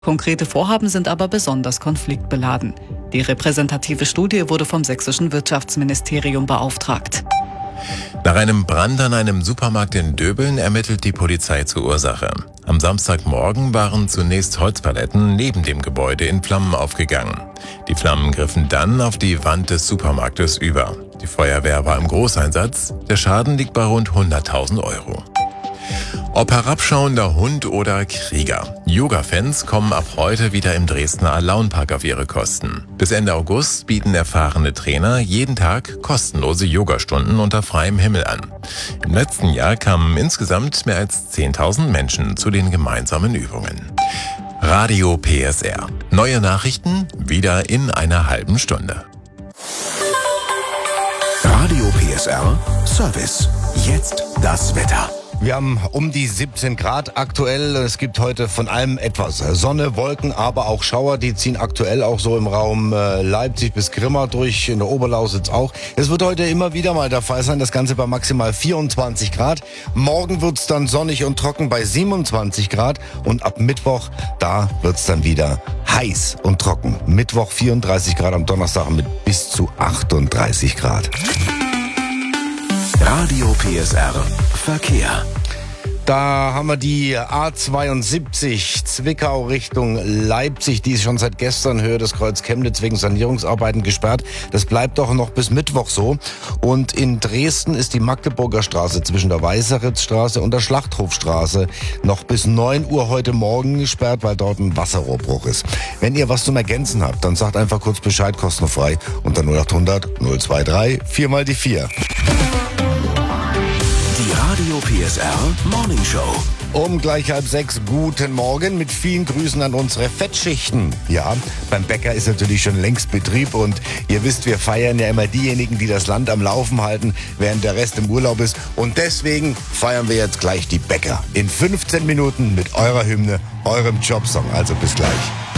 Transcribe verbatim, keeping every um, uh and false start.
Konkrete Vorhaben sind aber besonders konfliktbeladen. Die repräsentative Studie wurde vom sächsischen Wirtschaftsministerium beauftragt. Nach einem Brand an einem Supermarkt in Döbeln ermittelt die Polizei zur Ursache. Am Samstagmorgen waren zunächst Holzpaletten neben dem Gebäude in Flammen aufgegangen. Die Flammen griffen dann auf die Wand des Supermarktes über. Die Feuerwehr war im Großeinsatz. Der Schaden liegt bei rund hunderttausend Euro. Ob herabschauender Hund oder Krieger. Yoga-Fans kommen ab heute wieder im Dresdner Alaunpark auf ihre Kosten. Bis Ende August bieten erfahrene Trainer jeden Tag kostenlose Yogastunden unter freiem Himmel an. Im letzten Jahr kamen insgesamt mehr als zehntausend Menschen zu den gemeinsamen Übungen. Radio P S R. Neue Nachrichten wieder in einer halben Stunde. Radio P S R Service. Jetzt das Wetter. Wir haben um die siebzehn Grad aktuell. Es gibt heute von allem etwas Sonne, Wolken, aber auch Schauer. Die ziehen aktuell auch so im Raum Leipzig bis Grimma durch, in der Oberlausitz auch. Es wird heute immer wieder mal der Fall sein, das Ganze bei maximal vierundzwanzig Grad. Morgen wird's dann sonnig und trocken bei siebenundzwanzig Grad. Und ab Mittwoch, da wird's dann wieder heiß und trocken. Mittwoch vierunddreißig Grad, am Donnerstag mit bis zu achtunddreißig Grad. Radio P S R Verkehr. Da haben wir die A zweiundsiebzig Zwickau Richtung Leipzig. Die ist schon seit gestern Höhe des Kreuz Chemnitz wegen Sanierungsarbeiten gesperrt. Das bleibt auch noch bis Mittwoch so. Und in Dresden ist die Magdeburger Straße zwischen der Weißeritzstraße und der Schlachthofstraße noch bis neun Uhr heute Morgen gesperrt, weil dort ein Wasserrohrbruch ist. Wenn ihr was zum Ergänzen habt, dann sagt einfach kurz Bescheid, kostenfrei. Unter null acht hundert null zwei drei vier mal die vier. Die Radio P S R Morning Show. Um gleich halb sechs, guten Morgen mit vielen Grüßen an unsere Fettschichten. Ja, beim Bäcker ist natürlich schon längst Betrieb und ihr wisst, wir feiern ja immer diejenigen, die das Land am Laufen halten, während der Rest im Urlaub ist. Und deswegen feiern wir jetzt gleich die Bäcker. In fünfzehn Minuten mit eurer Hymne, eurem Jobsong. Also bis gleich.